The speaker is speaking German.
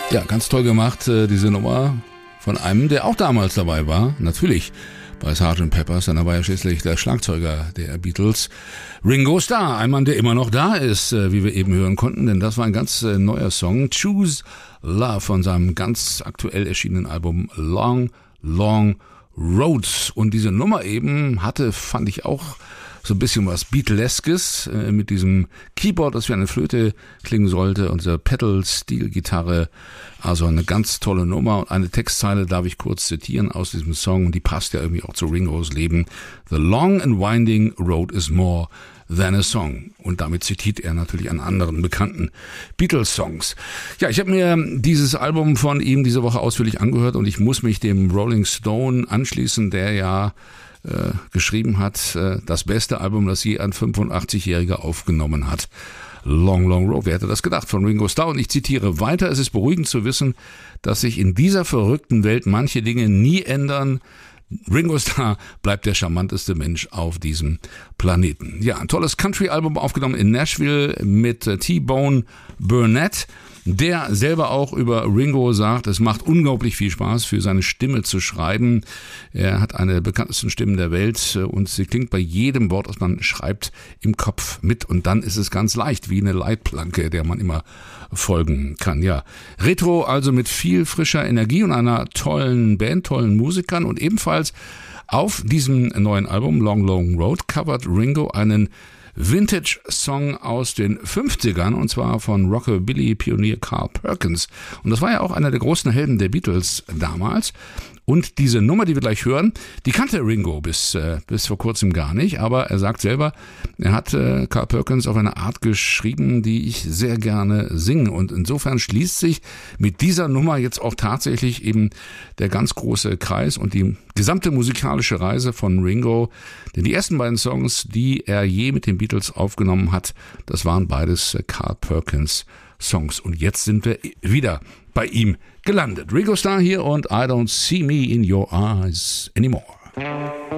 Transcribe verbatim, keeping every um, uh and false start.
Ja, ganz toll gemacht, diese Nummer von einem, der auch damals dabei war. Natürlich bei Sergeant Pepper's, denn er war ja schließlich der Schlagzeuger der Beatles. Ringo Starr, ein Mann, der immer noch da ist, wie wir eben hören konnten, denn das war ein ganz neuer Song. Choose Love von seinem ganz aktuell erschienenen Album Long, Long Road. Und diese Nummer eben hatte, fand ich auch, so ein bisschen was Beatleskes äh, mit diesem Keyboard, das wie eine Flöte klingen sollte, und dieser Pedal-Steel-Gitarre. Also eine ganz tolle Nummer. Und eine Textzeile darf ich kurz zitieren aus diesem Song, die passt ja irgendwie auch zu Ringos Leben. The long and winding road is more than a song. Und damit zitiert er natürlich an anderen bekannten Beatles-Songs. Ja, ich habe mir dieses Album von ihm diese Woche ausführlich angehört und ich muss mich dem Rolling Stone anschließen, der ja Äh, geschrieben hat, äh, das beste Album, das je ein fünfundachtzigjähriger aufgenommen hat. Long, Long Road. Wer hätte das gedacht von Ringo Starr? Und ich zitiere weiter: Es ist beruhigend zu wissen, dass sich in dieser verrückten Welt manche Dinge nie ändern. Ringo Starr bleibt der charmanteste Mensch auf diesem Planeten. Ja, ein tolles Country-Album aufgenommen in Nashville mit äh, T-Bone Burnett, der selber auch über Ringo sagt, es macht unglaublich viel Spaß, für seine Stimme zu schreiben. Er hat eine der bekanntesten Stimmen der Welt und sie klingt bei jedem Wort, das man schreibt, im Kopf mit. Und dann ist es ganz leicht, wie eine Leitplanke, der man immer folgen kann. Ja, Retro also mit viel frischer Energie und einer tollen Band, tollen Musikern. Und ebenfalls auf diesem neuen Album Long, Long Road covert Ringo einen Vintage-Song aus den fünfzigern, und zwar von Rockabilly-Pionier Carl Perkins. Und das war ja auch einer der großen Helden der Beatles damals. Und diese Nummer, die wir gleich hören, die kannte Ringo bis, äh, bis vor kurzem gar nicht. Aber er sagt selber, er hat äh, Carl Perkins auf eine Art geschrieben, die ich sehr gerne singe. Und insofern schließt sich mit dieser Nummer jetzt auch tatsächlich eben der ganz große Kreis und die gesamte musikalische Reise von Ringo. Denn die ersten beiden Songs, die er je mit den Beatles aufgenommen hat, das waren beides äh, Carl Perkins Songs. Und jetzt sind wir wieder bei ihm gelandet. Ringo Starr hier und I Don't See Me in Your Eyes Anymore.